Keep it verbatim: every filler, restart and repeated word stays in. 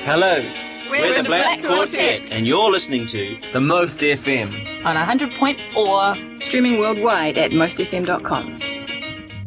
Hello, We're, we're, the the Black, Black Quartet, Quartet. and you're listening to The Most F M. On one hundred point four, Streaming worldwide at most f m dot com.